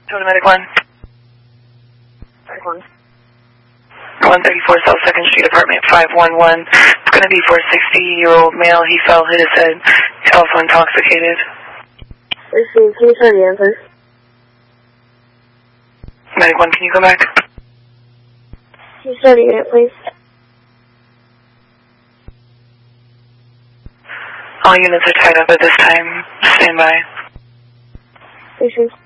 Total Medic 1. 134 South 2nd Street, apartment 511. It's going to be for a 60-year-old male. He fell, hit his head. He's also intoxicated. Can you try the answer? Medic 1, can you come back? Can you start the unit, please? All units are tied up at this time. Stand by. Patience.